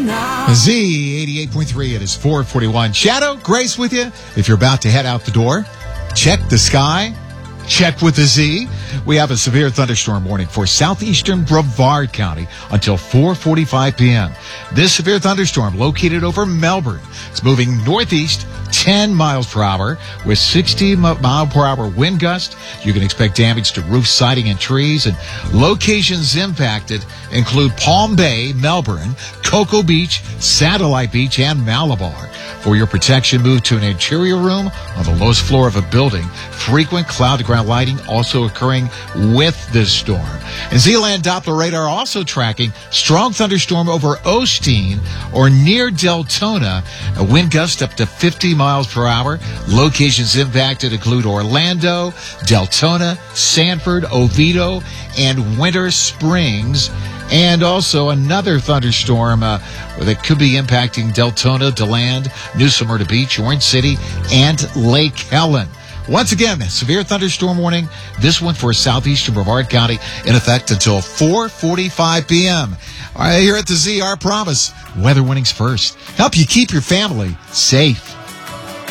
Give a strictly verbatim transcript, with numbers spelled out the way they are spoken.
now. Z eighty-eight point three, it is four forty-one. Shadow, Grace with you. If you're about to head out the door, check the sky. Check with the Z. We have a severe thunderstorm warning for southeastern Brevard County until four forty-five p.m. This severe thunderstorm located over Melbourne. It's moving northeast ten miles per hour with sixty mile per hour wind gust. You can expect damage to roof siding and trees, and locations impacted include Palm Bay, Melbourne, Cocoa Beach, Satellite Beach, and Malabar. For your protection, move to an interior room on the lowest floor of a building. Frequent cloud-to-ground lighting also occurring with this storm. And Z-Land Doppler radar also tracking strong thunderstorm over Osteen or near Deltona. A wind gust up to fifty miles per hour. Locations impacted include Orlando, Deltona, Sanford, Oviedo, and Winter Springs. And also another thunderstorm uh, that could be impacting Deltona, DeLand, New Smyrna Beach, Orange City, and Lake Helen. Once again, severe thunderstorm warning, this one for southeastern Brevard County, in effect until four forty-five p.m. All right, here at the Z, our promise, weather warnings first. Help you keep your family safe.